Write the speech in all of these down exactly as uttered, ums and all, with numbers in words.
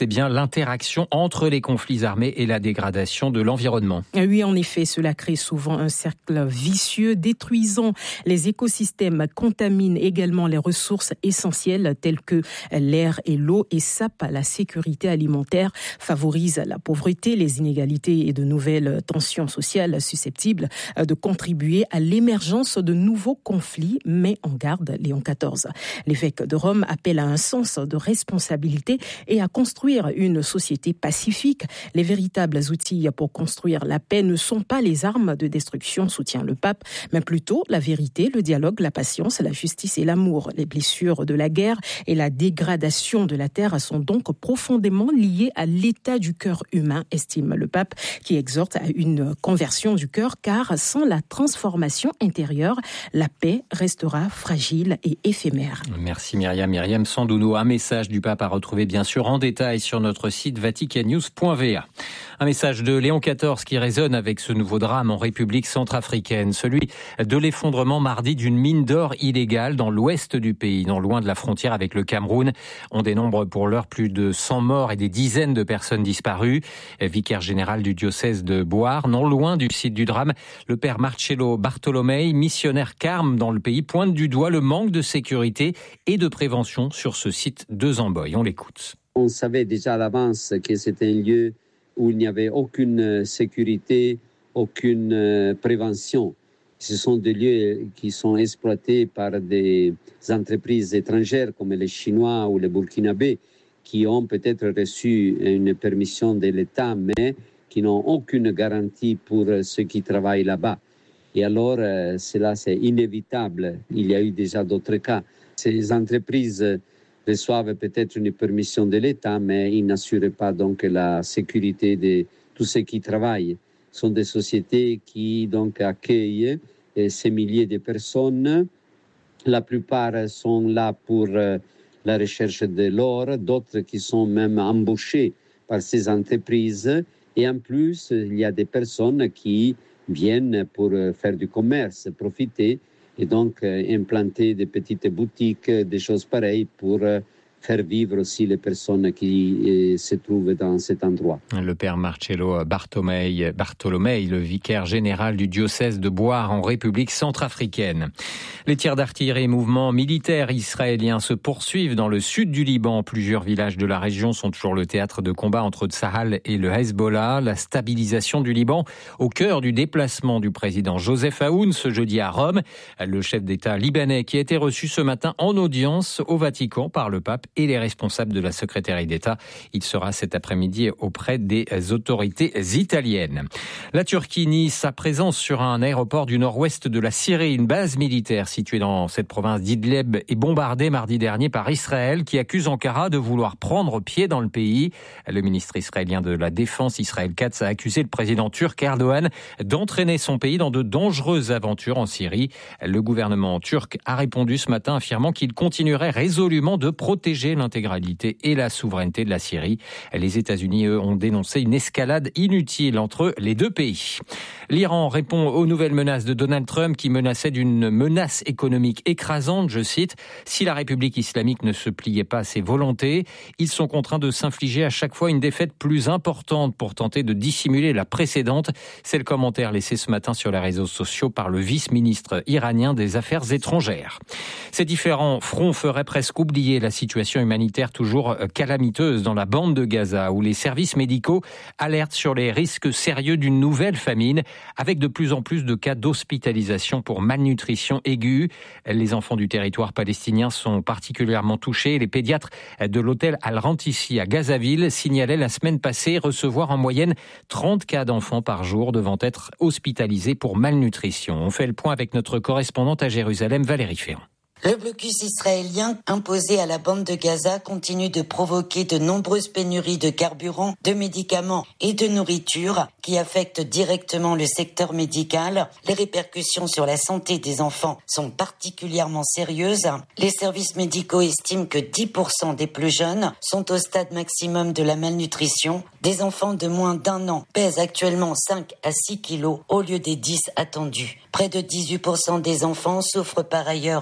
c'est bien l'interaction entre les conflits armés et la dégradation de l'environnement. Oui, en effet, cela crée souvent un cercle vicieux, détruisant les écosystèmes, contamine également les ressources essentielles telles que l'air et l'eau et sape la sécurité alimentaire, favorise la pauvreté, les inégalités et de nouvelles tensions sociales susceptibles de contribuer à l'émergence de nouveaux conflits, met en garde Léon quatorze. L'évêque de Rome appelle à un sens de responsabilité et à construire une société pacifique. Les véritables outils pour construire la paix ne sont pas les armes de destruction, soutient le pape, mais plutôt la vérité, le dialogue, la patience, la justice et l'amour. Les blessures de la guerre et la dégradation de la terre sont donc profondément liées à l'état du cœur humain, estime le pape, qui exhorte à une conversion du cœur, car sans la transformation intérieure, la paix restera fragile et éphémère. Merci Myriam. Myriam Sandouno. Un message du pape à retrouver bien sûr en détail sur notre site vatican news point v a. Un message de Léon quatorze qui résonne avec ce nouveau drame en République centrafricaine, celui de l'effondrement mardi d'une mine d'or illégale dans l'ouest du pays, non loin de la frontière avec le Cameroun. On dénombre pour l'heure plus de cent morts et des dizaines de personnes disparues. Vicaire général du diocèse de Boire, non loin du site du drame, le père Marcello Bartolomei, missionnaire carme dans le pays, pointe du doigt le manque de sécurité et de prévention sur ce site de Zamboy. On l'écoute. On savait déjà à l'avance que c'était un lieu où il n'y avait aucune sécurité, aucune prévention. Ce sont des lieux qui sont exploités par des entreprises étrangères comme les Chinois ou les Burkinabés qui ont peut-être reçu une permission de l'État mais qui n'ont aucune garantie pour ceux qui travaillent là-bas. Et alors, euh, cela c'est inévitable. Il y a eu déjà d'autres cas. Ces entreprises reçoivent peut-être une permission de l'État, mais ils n'assurent pas donc la sécurité de tous ceux qui travaillent. Ce sont des sociétés qui donc accueillent ces milliers de personnes. La plupart sont là pour la recherche de l'or, d'autres qui sont même embauchés par ces entreprises. Et en plus, il y a des personnes qui viennent pour faire du commerce, profiter et donc implanter des petites boutiques, des choses pareilles pour faire vivre aussi les personnes qui se trouvent dans cet endroit. Le père Marcello Bartolomei, Bartolomei, le vicaire général du diocèse de Boire en République centrafricaine. Les tirs d'artillerie et mouvements militaires israéliens se poursuivent dans le sud du Liban. Plusieurs villages de la région sont toujours le théâtre de combat entre Tsahal et le Hezbollah. La stabilisation du Liban au cœur du déplacement du président Joseph Aoun ce jeudi à Rome. Le chef d'État libanais qui a été reçu ce matin en audience au Vatican par le pape et les responsables de la secrétaire d'État. Il sera cet après-midi auprès des autorités italiennes. La Turquie nie sa présence sur un aéroport du nord-ouest de la Syrie. Une base militaire située dans cette province d'Idlib est bombardée mardi dernier par Israël qui accuse Ankara de vouloir prendre pied dans le pays. Le ministre israélien de la Défense, Israël Katz, a accusé le président turc Erdogan d'entraîner son pays dans de dangereuses aventures en Syrie. Le gouvernement turc a répondu ce matin affirmant qu'il continuerait résolument de protéger l'intégralité et la souveraineté de la Syrie. Les États-Unis, eux, ont dénoncé une escalade inutile entre les deux pays. L'Iran répond aux nouvelles menaces de Donald Trump qui menaçait d'une menace économique écrasante, je cite, « Si la République islamique ne se pliait pas à ses volontés, ils sont contraints de s'infliger à chaque fois une défaite plus importante pour tenter de dissimuler la précédente ». C'est le commentaire laissé ce matin sur les réseaux sociaux par le vice-ministre iranien des Affaires étrangères. Ces différents fronts feraient presque oublier la situation humanitaire toujours calamiteuse dans la bande de Gaza, où les services médicaux alertent sur les risques sérieux d'une nouvelle famine, avec de plus en plus de cas d'hospitalisation pour malnutrition aiguë. Les enfants du territoire palestinien sont particulièrement touchés. Les pédiatres de l'hôtel Al-Rantissi à Gazaville signalaient la semaine passée recevoir en moyenne trente cas d'enfants par jour devant être hospitalisés pour malnutrition. On fait le point avec notre correspondante à Jérusalem, Valérie Ferrand. Le blocus israélien imposé à la bande de Gaza continue de provoquer de nombreuses pénuries de carburant, de médicaments et de nourriture qui affectent directement le secteur médical. Les répercussions sur la santé des enfants sont particulièrement sérieuses. Les services médicaux estiment que dix pour cent des plus jeunes sont au stade maximum de la malnutrition. Des enfants de moins d'un an pèsent actuellement cinq à six kilos au lieu des dix attendus. Près de dix-huit pour cent des enfants souffrent par ailleurs de retard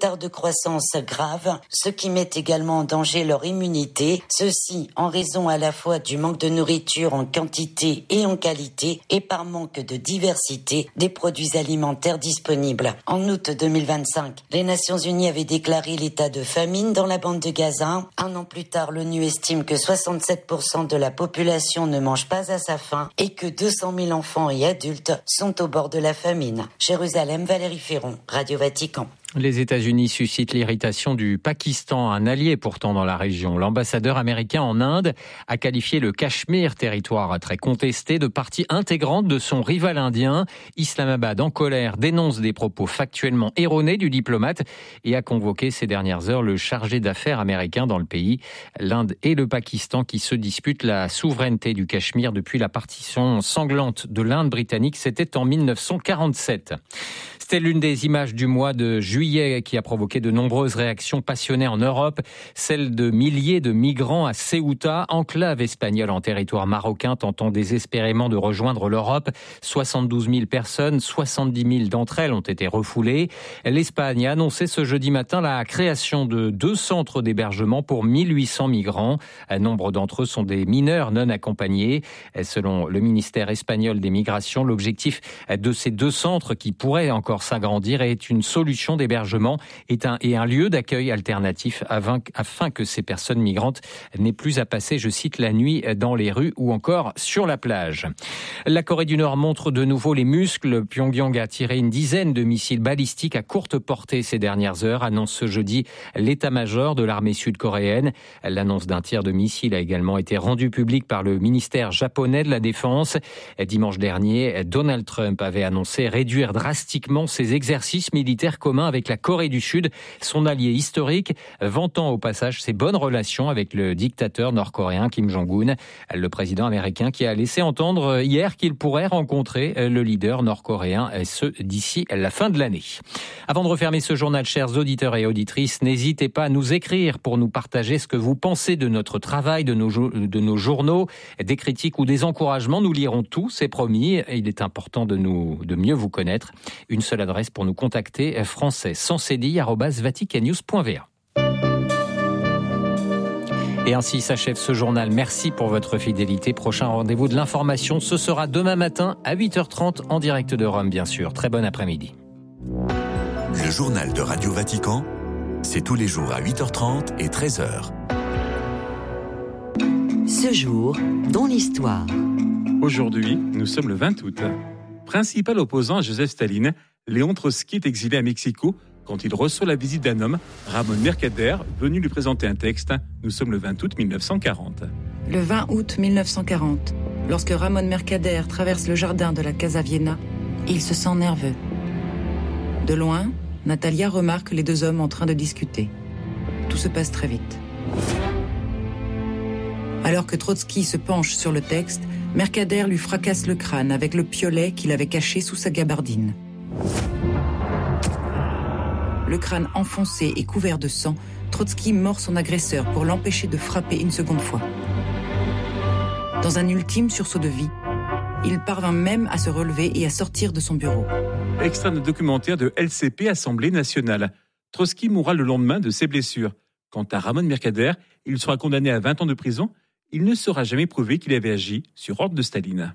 retard de croissance grave, ce qui met également en danger leur immunité, ceci en raison à la fois du manque de nourriture en quantité et en qualité et par manque de diversité des produits alimentaires disponibles. En août deux mille vingt-cinq, les Nations Unies avaient déclaré l'état de famine dans la bande de Gaza. Un an plus tard, l'ONU estime que soixante-sept pour cent de la population ne mange pas à sa faim et que deux cent mille enfants et adultes sont au bord de la famine. Jérusalem, Valérie Ferron, Radio Vatican. Les États-Unis suscitent l'irritation du Pakistan, un allié pourtant dans la région. L'ambassadeur américain en Inde a qualifié le Cachemire, territoire très contesté, de partie intégrante de son rival indien. Islamabad, en colère, dénonce des propos factuellement erronés du diplomate et a convoqué ces dernières heures le chargé d'affaires américain dans le pays. L'Inde et le Pakistan qui se disputent la souveraineté du Cachemire depuis la partition sanglante de l'Inde britannique, c'était en mille neuf cent quarante-sept. C'était l'une des images du mois de juillet qui a provoqué de nombreuses réactions passionnées en Europe, celle de milliers de migrants à Ceuta, enclave espagnole en territoire marocain tentant désespérément de rejoindre l'Europe. soixante-douze mille personnes, soixante-dix mille d'entre elles ont été refoulées. L'Espagne a annoncé ce jeudi matin la création de deux centres d'hébergement pour mille huit cents migrants. Un nombre d'entre eux sont des mineurs non accompagnés. Selon le ministère espagnol des Migrations, l'objectif de ces deux centres qui pourraient encore s'agrandir est une solution d'hébergement est un, et un lieu d'accueil alternatif afin, afin que ces personnes migrantes n'aient plus à passer, je cite, la nuit dans les rues ou encore sur la plage. La Corée du Nord montre de nouveau les muscles. Pyongyang a tiré une dizaine de missiles balistiques à courte portée ces dernières heures, annonce ce jeudi l'état-major de l'armée sud-coréenne. L'annonce d'un tir de missiles a également été rendue publique par le ministère japonais de la Défense. Dimanche dernier, Donald Trump avait annoncé réduire drastiquement ses exercices militaires communs avec la Corée du Sud, son allié historique, vantant au passage ses bonnes relations avec le dictateur nord-coréen Kim Jong-un, le président américain qui a laissé entendre hier qu'il pourrait rencontrer le leader nord-coréen, ce d'ici la fin de l'année. Avant de refermer ce journal, chers auditeurs et auditrices, n'hésitez pas à nous écrire pour nous partager ce que vous pensez de notre travail, de nos, de nos journaux, des critiques ou des encouragements. Nous lirons tout, c'est promis. Il est important de, nous, de mieux vous connaître. Une seule adresse pour nous contacter, français sans cédille arobase vaticannews point v a. Et ainsi s'achève ce journal. Merci pour votre fidélité. Prochain rendez-vous de l'information, ce sera demain matin à huit heures trente en direct de Rome, bien sûr. Très bon après-midi. Le journal de Radio Vatican, c'est tous les jours à huit heures trente et treize heures. Ce jour, dans l'histoire. Aujourd'hui, nous sommes le vingt août. Principal opposant à Joseph Staline, Léon Trotsky est exilé à Mexico quand il reçoit la visite d'un homme, Ramón Mercader, venu lui présenter un texte. Nous sommes le vingt août mille neuf cent quarante. Le vingt août mille neuf cent quarante, lorsque Ramón Mercader traverse le jardin de la Casa Vienna, il se sent nerveux. De loin, Natalia remarque les deux hommes en train de discuter. Tout se passe très vite. Alors que Trotsky se penche sur le texte, Mercader lui fracasse le crâne avec le piolet qu'il avait caché sous sa gabardine. Le crâne enfoncé et couvert de sang, Trotsky mord son agresseur pour l'empêcher de frapper une seconde fois. Dans un ultime sursaut de vie, il parvint même à se relever et à sortir de son bureau. Extrait de documentaire de L C P Assemblée nationale. Trotsky mourra le lendemain de ses blessures. Quant à Ramón Mercader, il sera condamné à vingt ans de prison. Il ne sera jamais prouvé qu'il avait agi sur ordre de Staline.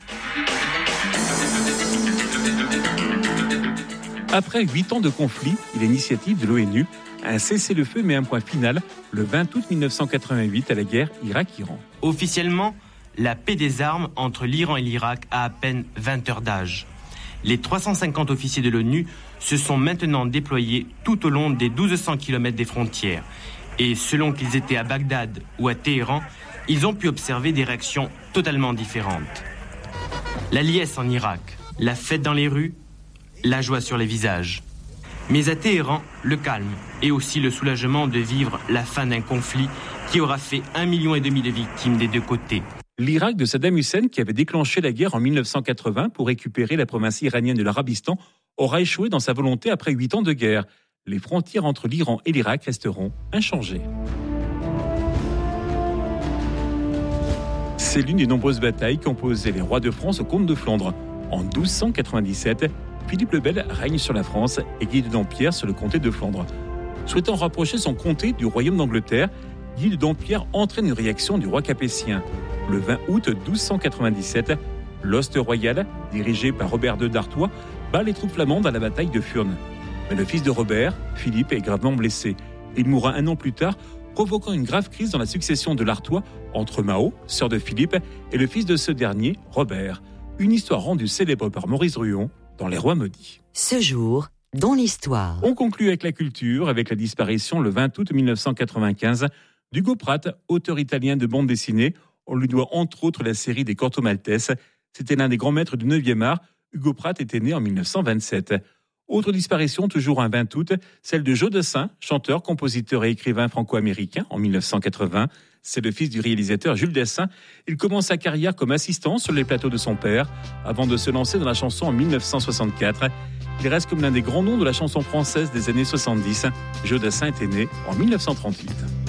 Après huit ans de conflit et l'initiative de l'ONU, un cessez-le-feu met un point final le vingt août mille neuf cent quatre-vingt-huit à la guerre Irak-Iran. Officiellement, la paix des armes entre l'Iran et l'Irak a à peine vingt heures d'âge. Les trois cent cinquante officiers de l'ONU se sont maintenant déployés tout au long des mille deux cents kilomètres des frontières. Et selon qu'ils étaient à Bagdad ou à Téhéran, ils ont pu observer des réactions totalement différentes. La liesse en Irak, la fête dans les rues, la joie sur les visages. Mais à Téhéran, le calme et aussi le soulagement de vivre la fin d'un conflit qui aura fait un million et demi de victimes des deux côtés. L'Irak de Saddam Hussein, qui avait déclenché la guerre en mille neuf cent quatre-vingts pour récupérer la province iranienne de l'Arabistan, aura échoué dans sa volonté après huit ans de guerre. Les frontières entre l'Iran et l'Irak resteront inchangées. C'est l'une des nombreuses batailles qui ont opposé les rois de France au comte de Flandre. En douze cent quatre-vingt-dix-sept, Philippe le Bel règne sur la France et Guy de Dampierre sur le comté de Flandre. Souhaitant rapprocher son comté du royaume d'Angleterre, Guy de Dampierre entraîne une réaction du roi capétien. Le vingt août douze cent quatre-vingt-dix-sept, l'hoste royal, dirigé par Robert deux d'Artois, bat les troupes flamandes à la bataille de Furnes. Mais le fils de Robert, Philippe, est gravement blessé. Il mourra un an plus tard, provoquant une grave crise dans la succession de l'Artois entre Mao, sœur de Philippe, et le fils de ce dernier, Robert. Une histoire rendue célèbre par Maurice Druon dans Les Rois maudits. Ce jour, dans l'histoire. On conclut avec la culture, avec la disparition le vingt août mille neuf cent quatre-vingt-quinze d'Hugo Pratt, auteur italien de bande dessinée. On lui doit entre autres la série des Corto Maltese. C'était l'un des grands maîtres du neuvième art. Hugo Pratt était né en mille neuf cent vingt-sept. Autre disparition, toujours un vingt août, celle de Joe Dassin, chanteur, compositeur et écrivain franco-américain en mille neuf cent quatre-vingts. C'est le fils du réalisateur Jules Dassin. Il commence sa carrière comme assistant sur les plateaux de son père, avant de se lancer dans la chanson en mille neuf cent soixante-quatre. Il reste comme l'un des grands noms de la chanson française des années soixante-dix. Joe Dassin était né en mille neuf cent trente-huit.